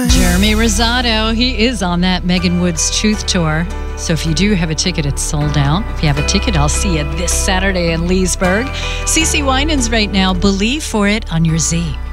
Jeremy Rosado, he is on that Megan Woods Truth Tour. So if you do have a ticket, it's sold out. If you have a ticket, I'll see you this Saturday in Leesburg. CeCe Winans right now, Believe for It on your Z.